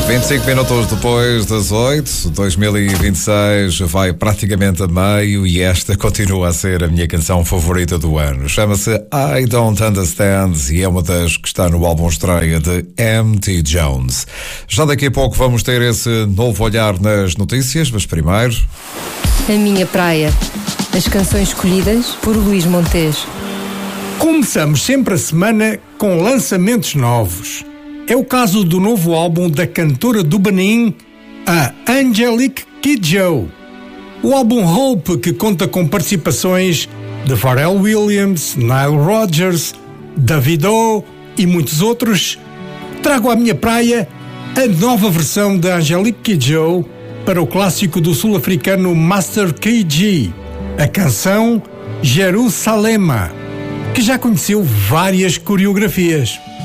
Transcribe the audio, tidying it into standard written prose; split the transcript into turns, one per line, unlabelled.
25 minutos depois das 8, 2026 vai praticamente a meio e esta continua a ser a minha canção favorita do ano. Chama-se I Don't Understand e é uma das que está no álbum estreia de M.T. Jones. Já daqui a pouco vamos ter esse novo olhar nas notícias, mas primeiro...
A Minha Praia. As canções escolhidas por Luís Montes.
Começamos sempre a semana com lançamentos novos. É o caso do novo álbum da cantora do Benin, a Angelique Kidjo. O álbum Hope, que conta com participações de Pharrell Williams, Nile Rodgers, Davido e muitos outros, trago à minha praia a nova versão da Angelique Kidjo para o clássico do sul-africano Master KG, a canção Jerusalema, que já conheceu várias coreografias.